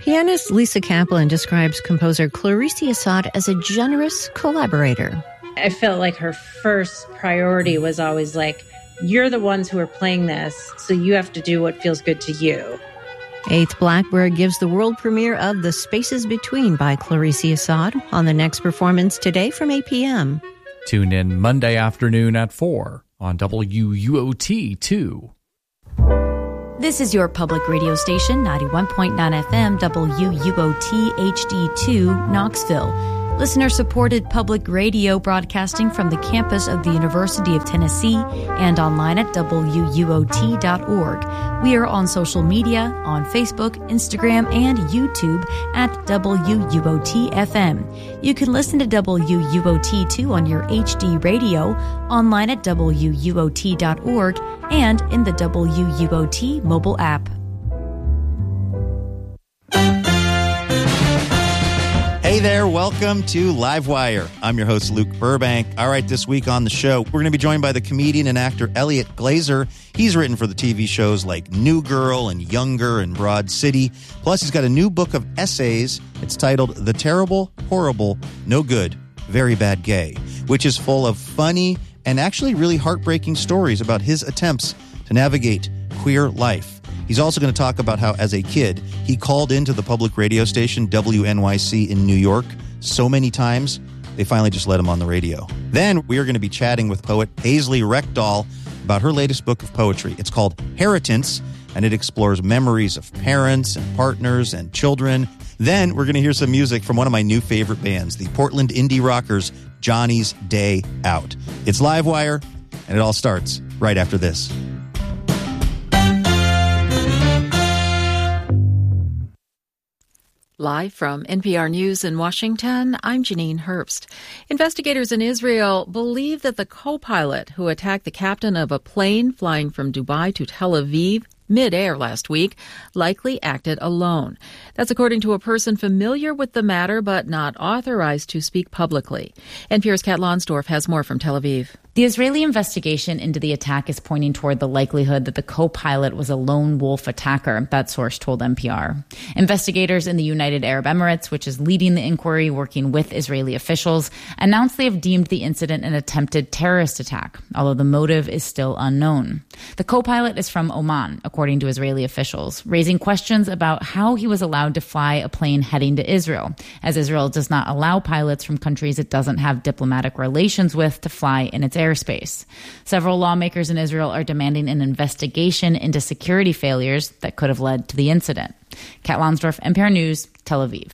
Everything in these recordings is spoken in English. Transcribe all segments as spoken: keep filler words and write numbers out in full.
Pianist Lisa Kaplan describes composer Clarice Assad as a generous collaborator. I felt like her first priority was always like, you're the ones who are playing this, so you have to do what feels good to you. Eighth Blackbird gives the world premiere of The Spaces Between by Clarice Assad on the next performance today from eight p.m. Tune in Monday afternoon at four on W U O T two. This is your public radio station, ninety-one point nine F M, W U O T H D two, Knoxville. Listener-supported public radio broadcasting from the campus of the University of Tennessee and online at W U O T dot org. We are on social media, on Facebook, Instagram, and YouTube at W U O T F M. You can listen to W U O T two on your H D radio, online at W U O T dot org, and in the W U O T mobile app. Hey there, welcome to Livewire. I'm your host, Luke Burbank. All right, this week on the show, we're going to be joined by the comedian and actor Elliot Glazer. He's written for the T V shows like New Girl and Younger and Broad City. Plus, he's got a new book of essays. It's titled The Terrible, Horrible, No Good, Very Bad Gay, which is full of funny and actually really heartbreaking stories about his attempts to navigate queer life. He's also going to talk about how, as a kid, he called into the public radio station W N Y C in New York so many times, they finally just let him on the radio. Then we are going to be chatting with poet Paisley Rekdal about her latest book of poetry. It's called Heritance, and it explores memories of parents and partners and children. Then we're going to hear some music from one of my new favorite bands, the Portland indie rockers Johnny's Day Out. It's Livewire, and it all starts right after this. Live from N P R News in Washington, I'm Janine Herbst. Investigators in Israel believe that the co-pilot who attacked the captain of a plane flying from Dubai to Tel Aviv mid-air last week likely acted alone. That's according to a person familiar with the matter but not authorized to speak publicly. N P R's Kat Lonsdorf has more from Tel Aviv. The Israeli investigation into the attack is pointing toward the likelihood that the co-pilot was a lone wolf attacker, that source told N P R. Investigators in the United Arab Emirates, which is leading the inquiry working with Israeli officials, announced they have deemed the incident an attempted terrorist attack, although the motive is still unknown. The co-pilot is from Oman, according to Israeli officials, raising questions about how he was allowed to fly a plane heading to Israel, as Israel does not allow pilots from countries it doesn't have diplomatic relations with to fly in its airspace. Several lawmakers in Israel are demanding an investigation into security failures that could have led to the incident. Kat Lonsdorf, N P R News, Tel Aviv.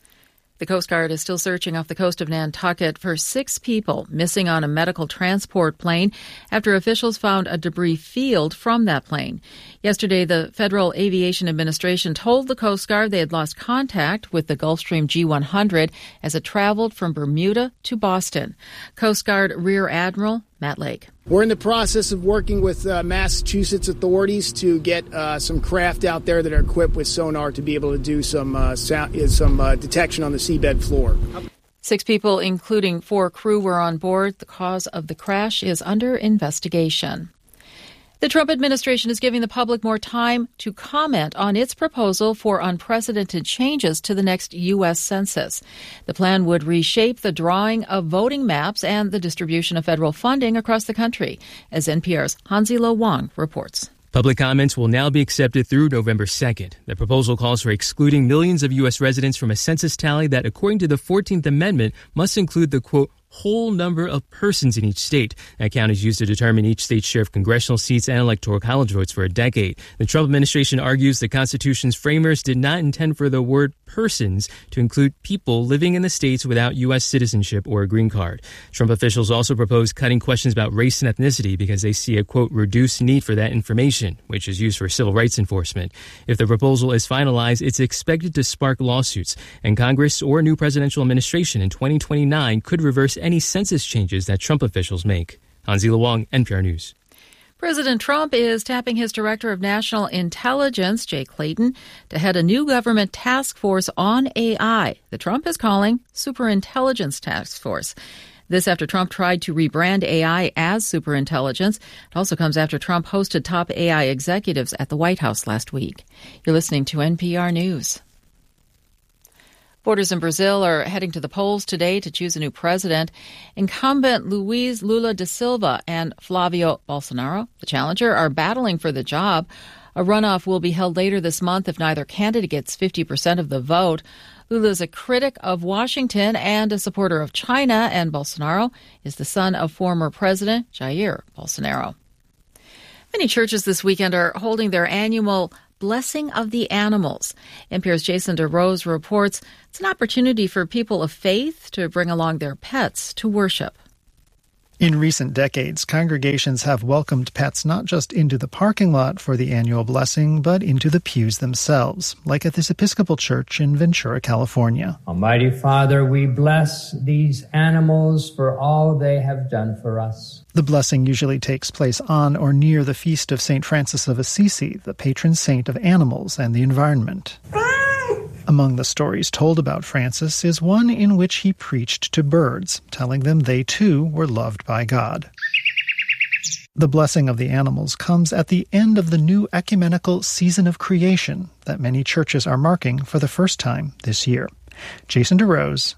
The Coast Guard is still searching off the coast of Nantucket for six people missing on a medical transport plane after officials found a debris field from that plane. Yesterday, the Federal Aviation Administration told the Coast Guard they had lost contact with the Gulfstream G one hundred as it traveled from Bermuda to Boston. Coast Guard Rear Admiral Matt Lake. We're in the process of working with uh, Massachusetts authorities to get uh, some craft out there that are equipped with sonar to be able to do some uh, sound, some uh, detection on the seabed floor. Six people, including four crew, were on board. The cause of the crash is under investigation. The Trump administration is giving the public more time to comment on its proposal for unprecedented changes to the next U S Census. The plan would reshape the drawing of voting maps and the distribution of federal funding across the country, as N P R's Hansi Lo Wang reports. Public comments will now be accepted through November second. The proposal calls for excluding millions of U S residents from a census tally that, according to the fourteenth Amendment, must include the, quote, whole number of persons in each state. That count is used to determine each state's share of congressional seats and electoral college votes for a decade. The Trump administration argues the Constitution's framers did not intend for the word persons to include people living in the states without U S citizenship or a green card. Trump officials also propose cutting questions about race and ethnicity because they see a, quote, reduced need for that information, which is used for civil rights enforcement. If the proposal is finalized, it's expected to spark lawsuits, and Congress or a new presidential administration in twenty twenty-nine could reverse any census changes that Trump officials make. Hansi Lo Wang, N P R News. President Trump is tapping his Director of National Intelligence, Jay Clayton, to head a new government task force on A I that Trump is calling Superintelligence Task Force. This after Trump tried to rebrand A I as superintelligence. It also comes after Trump hosted top A I executives at the White House last week. You're listening to N P R News. Voters in Brazil are heading to the polls today to choose a new president. Incumbent Luiz Lula da Silva and Flavio Bolsonaro, the challenger, are battling for the job. A runoff will be held later this month if neither candidate gets fifty percent of the vote. Lula is a critic of Washington and a supporter of China, and Bolsonaro is the son of former President Jair Bolsonaro. Many churches this weekend are holding their annual Blessing of the Animals. N P R's Jason DeRose reports it's an opportunity for people of faith to bring along their pets to worship. In recent decades, congregations have welcomed pets not just into the parking lot for the annual blessing, but into the pews themselves, like at this Episcopal church in Ventura, California. Almighty Father, we bless these animals for all they have done for us. The blessing usually takes place on or near the feast of Saint Francis of Assisi, the patron saint of animals and the environment. Among the stories told about Francis is one in which he preached to birds, telling them they too were loved by God. The blessing of the animals comes at the end of the new ecumenical season of creation that many churches are marking for the first time this year. Jason DeRose,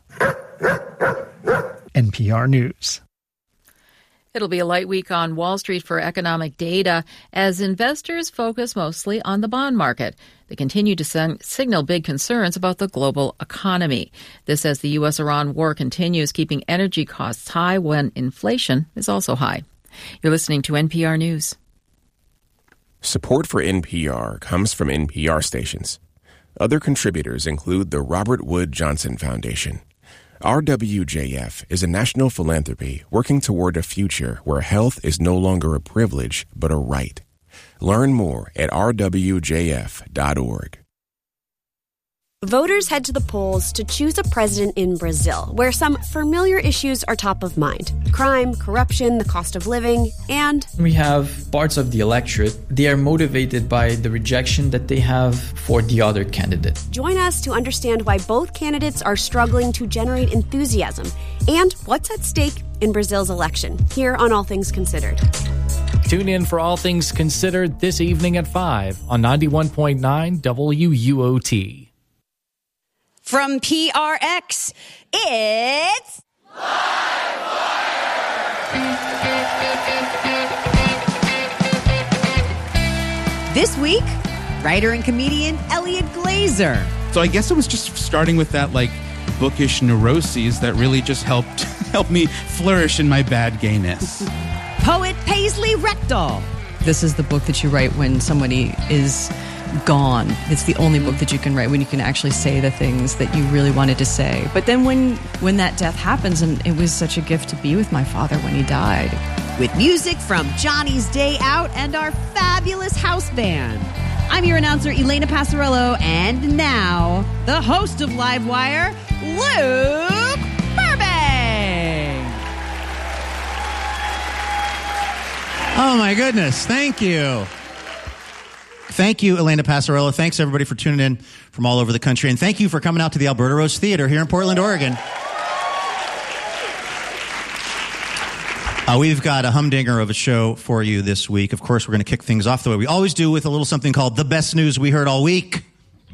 N P R News. It'll be a light week on Wall Street for economic data as investors focus mostly on the bond market. They continue to sen- signal big concerns about the global economy. This as the U S Iran war continues, keeping energy costs high when inflation is also high. You're listening to N P R News. Support for N P R comes from N P R stations. Other contributors include the Robert Wood Johnson Foundation. R W J F is a national philanthropy working toward a future where health is no longer a privilege, but a right. Learn more at r w j f dot org. Voters head to the polls to choose a president in Brazil, where some familiar issues are top of mind. Crime, corruption, the cost of living, and... We have parts of the electorate. They are motivated by the rejection that they have for the other candidate. Join us to understand why both candidates are struggling to generate enthusiasm and what's at stake in Brazil's election, here on All Things Considered. Tune in for All Things Considered this evening at five on ninety-one point nine W U O T. From P R X, it's... This week, writer and comedian Elliot Glazer. So I guess it was just starting with that, like, bookish neuroses that really just helped help me flourish in my bad gayness. Poet Paisley Rectal. This is the book that you write when somebody is gone. It's the only book that you can write when you can actually say the things that you really wanted to say. But then when when that death happens, and it was such a gift to be with my father when he died. With music from Johnny's Day Out and our fabulous house band. I'm your announcer, Elena Passarello, and now, the host of Livewire, Luke Burbank. Oh, my goodness. Thank you. Thank you, Elena Passarello. Thanks, everybody, for tuning in from all over the country. And thank you for coming out to the Alberta Rose Theater here in Portland, Oregon. Uh, we've got a humdinger of a show for you this week. Of course, we're going to kick things off the way we always do with a little something called The Best News We Heard All Week.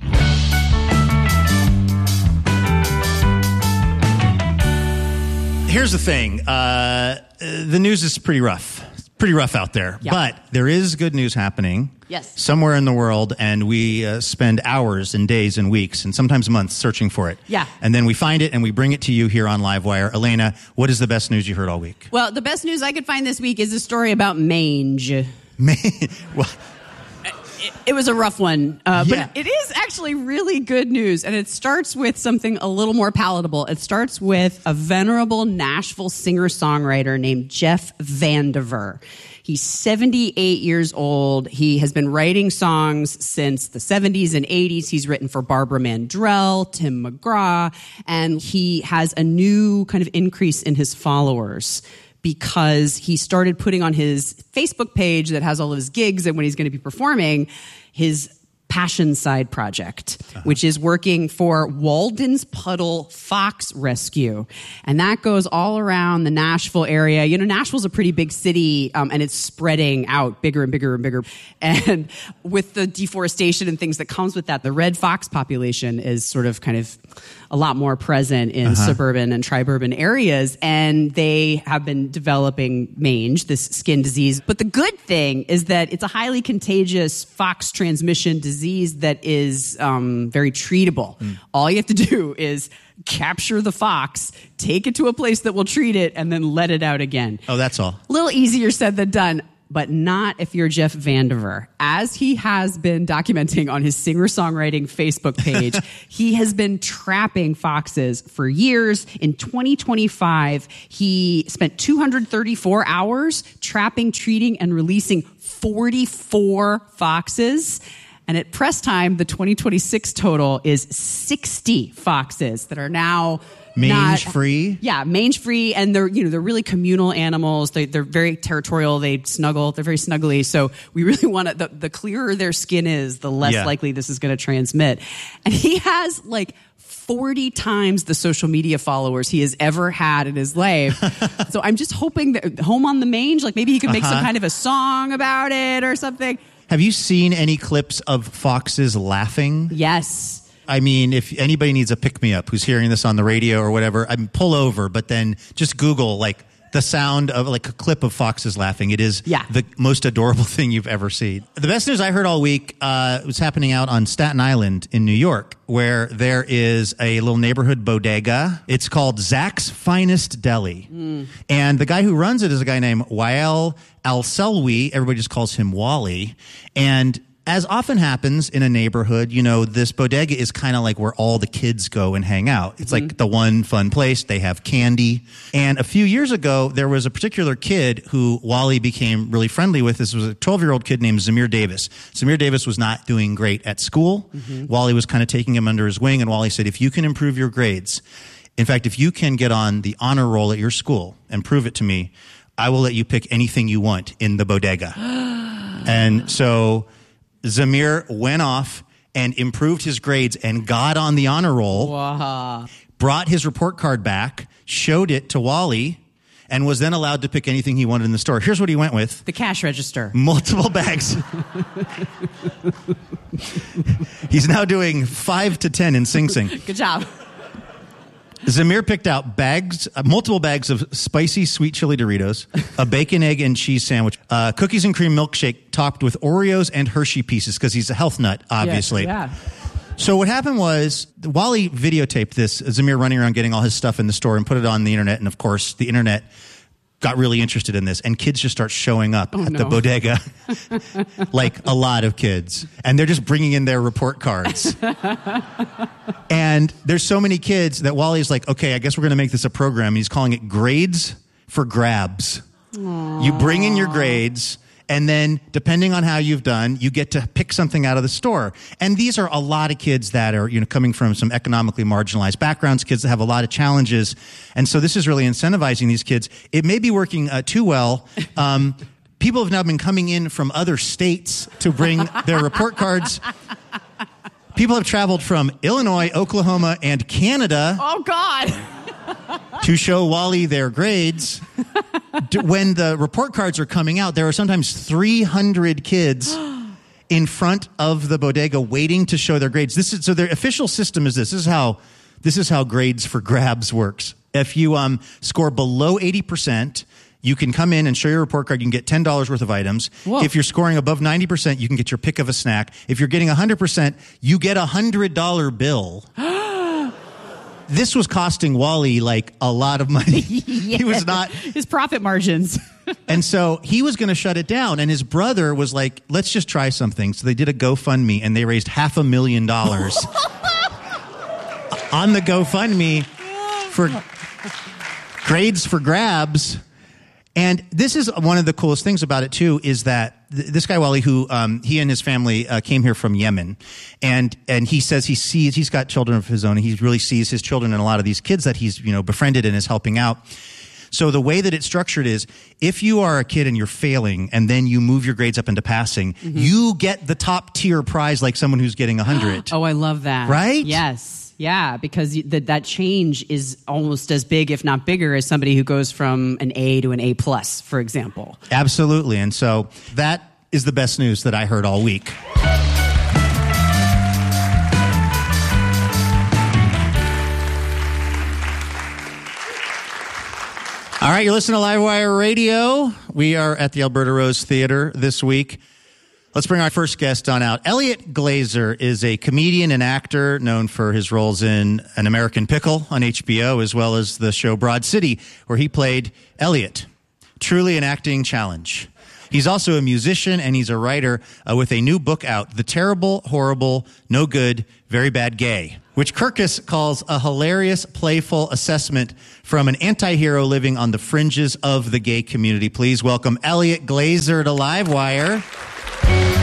Here's the thing. Uh, the news is pretty rough. Pretty rough out there. Yeah. But there is good news happening. Yes. Somewhere in the world, and we uh, spend hours and days and weeks and sometimes months searching for it. Yeah. And then we find it and we bring it to you here on Livewire. Elena, what is the best news you heard all week? Well, the best news I could find this week is a story about mange. Mange? Well, it, it was a rough one, uh, yeah. but it is actually really good news. And it starts with something a little more palatable. It starts with a venerable Nashville singer-songwriter named Jeff Vandiver. He's seventy-eight years old. He has been writing songs since the seventies and eighties. He's written for Barbara Mandrell, Tim McGraw, and he has a new kind of increase in his followers because he started putting on his Facebook page that has all of his gigs and when he's going to be performing, his Passion Side Project, uh-huh. which is working for Walden's Puddle Fox Rescue. And that goes all around the Nashville area. You know, Nashville's a pretty big city, um, and it's spreading out bigger and bigger and bigger. And with the deforestation and things that comes with that, the red fox population is sort of kind of a lot more present in uh-huh. suburban and triburban areas. And they have been developing mange, this skin disease. But the good thing is that it's a highly contagious fox transmission disease that is um, very treatable. Mm. All you have to do is capture the fox, take it to a place that will treat it, and then let it out again. Oh, that's all. A little easier said than done. But not if you're Jeff Vandiver. As he has been documenting on his singer-songwriting Facebook page, he has been trapping foxes for years. In twenty twenty-five, he spent two hundred thirty-four hours trapping, treating, and releasing forty-four foxes. And at press time, the twenty twenty-six total is sixty foxes that are now mange free. Yeah, mange free, and they're you know they're really communal animals. They they're very territorial. They snuggle. They're very snuggly. So we really want to. The, the clearer their skin is, the less yeah. likely this is going to transmit. And he has like forty times the social media followers he has ever had in his life. So I'm just hoping that Home on the Mange, like maybe he could make uh-huh. some kind of a song about it or something. Have you seen any clips of foxes laughing? Yes. I mean, if anybody needs a pick-me-up who's hearing this on the radio or whatever, I mean, pull over, but then just Google, like, the sound of, like, a clip of foxes laughing. It is yeah. the most adorable thing you've ever seen. The best news I heard all week uh, was happening out on Staten Island in New York, where there is a little neighborhood bodega. It's called Zach's Finest Deli. Mm. And the guy who runs it is a guy named Wael Al-Selwi. Everybody just calls him Wally. And as often happens in a neighborhood, you know, this bodega is kind of like where all the kids go and hang out. It's mm-hmm. like the one fun place. They have candy. And a few years ago, there was a particular kid who Wally became really friendly with. This was a twelve-year-old kid named Zamir Davis. Zamir Davis was not doing great at school. Mm-hmm. Wally was kind of taking him under his wing, and Wally said, if you can improve your grades, in fact, if you can get on the honor roll at your school and prove it to me, I will let you pick anything you want in the bodega. And so Zamir went off and improved his grades and got on the honor roll, wow. brought his report card back, showed it to Wally, and was then allowed to pick anything he wanted in the store. Here's what he went with. The cash register. Multiple bags. He's now doing five to ten in Sing Sing. Good job. Zamir picked out bags, uh, multiple bags of spicy sweet chili Doritos, a bacon, egg, and cheese sandwich, uh, cookies and cream milkshake topped with Oreos and Hershey Pieces, because he's a health nut, obviously. Yes, yeah. So what happened was, Wally videotaped this, Zamir running around getting all his stuff in the store and put it on the internet, and of course, the internet got really interested in this, and kids just start showing up oh, at no. the bodega, like a lot of kids, and they're just bringing in their report cards. And there's so many kids that Wally's like, okay, I guess we're going to make this a program. And he's calling it Grades for Grabs. Aww. You bring in your grades, and then depending on how you've done, you get to pick something out of the store. And these are a lot of kids that are, you know, coming from some economically marginalized backgrounds, kids that have a lot of challenges. And so this is really incentivizing these kids. It may be working uh, too well. Um, people have now been coming in from other states to bring their report cards. People have traveled from Illinois, Oklahoma, and Canada. Oh, God. To show Wally their grades. When the report cards are coming out, there are sometimes three hundred kids in front of the bodega waiting to show their grades. This is so their official system is this. This is how this is how Grades for Grabs works. If you um, score below eighty percent, you can come in and show your report card. You can get ten dollars worth of items. Whoa. If you're scoring above ninety percent, you can get your pick of a snack. If you're getting one hundred percent, you get a one hundred dollars bill. This was costing Wally like a lot of money. Yeah. He was not his profit margins. And so he was going to shut it down. And his brother was like, let's just try something. So they did a GoFundMe, and they raised half a million dollars on the GoFundMe for Grades for Grabs. And this is one of the coolest things about it, too, is that th- this guy, Wally, who um, he and his family uh, came here from Yemen. And and he says he sees, he's got children of his own, and he really sees his children and a lot of these kids that he's, you know, befriended and is helping out. So the way that it's structured is if you are a kid and you're failing and then you move your grades up into passing, mm-hmm. you get the top tier prize like someone who's getting one hundred. Oh, I love that. Right? Yes. Yeah, because that that change is almost as big, if not bigger, as somebody who goes from an A to an A plus, for example. Absolutely. And so that is the best news that I heard all week. All right, you're listening to Livewire Radio. We are at the Alberta Rose Theater this week. Let's bring our first guest on out. Elliot Glazer is a comedian and actor known for his roles in An American Pickle on H B O, as well as the show Broad City, where he played Elliot. Truly an acting challenge. He's also a musician, and he's a writer uh, with a new book out, The Terrible, Horrible, No Good, Very Bad Gay, which Kirkus calls a hilarious, playful assessment from an anti-hero living on the fringes of the gay community. Please welcome Elliot Glazer to Livewire.